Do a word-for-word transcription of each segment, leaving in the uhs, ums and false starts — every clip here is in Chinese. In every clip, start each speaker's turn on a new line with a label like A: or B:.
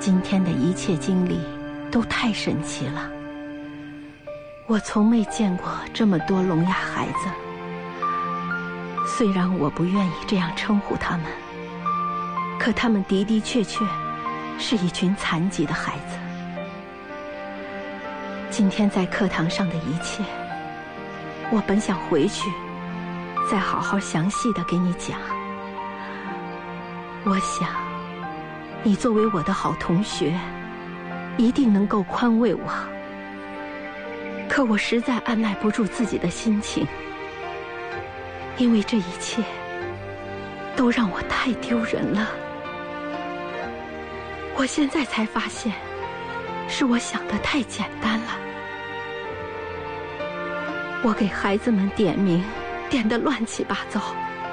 A: 今天的一切经历都太神奇了，我从没见过这么多聋哑孩子。虽然我不愿意这样称呼他们，可他们的的确确是一群残疾的孩子。今天在课堂上的一切，我本想回去再好好详细的给你讲。我想你作为我的好同学，一定能够宽慰我。可我实在按耐不住自己的心情，因为这一切都让我太丢人了。我现在才发现，是我想得太简单了。我给孩子们点名，点得乱七八糟。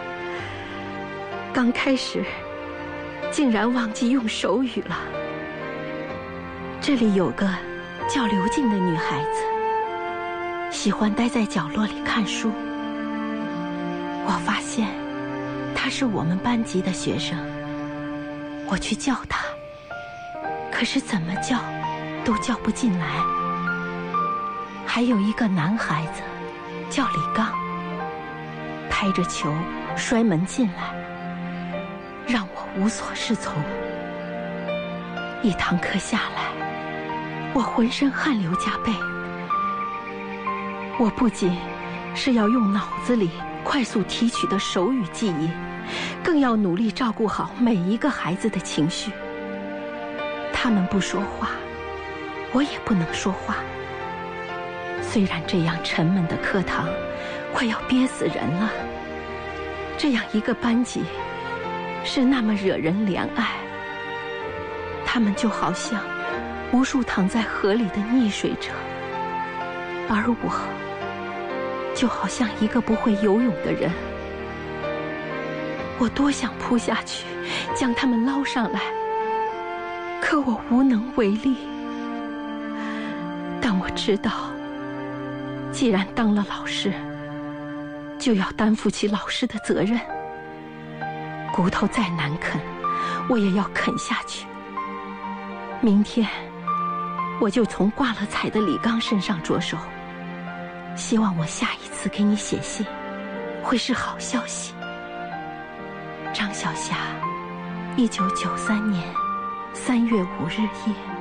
A: 刚开始竟然忘记用手语了。这里有个叫刘静的女孩子，喜欢待在角落里看书。我发现她是我们班级的学生，我去叫她，可是怎么叫都叫不进来。还有一个男孩子叫李刚，拍着球摔门进来，让我无所适从。一堂课下来，我浑身汗流浃背。我不仅是要用脑子里快速提取的手语记忆，更要努力照顾好每一个孩子的情绪。他们不说话，我也不能说话。虽然这样沉闷的课堂快要憋死人了，这样一个班级是那么惹人怜爱。他们就好像无数躺在河里的溺水者，而我就好像一个不会游泳的人。我多想扑下去将他们捞上来，可我无能为力。但我知道，既然当了老师，就要担负起老师的责任。骨头再难啃，我也要啃下去。明天我就从挂了彩的李刚身上着手，希望我下一次给你写信会是好消息。张小霞，一九九三年三月五日夜。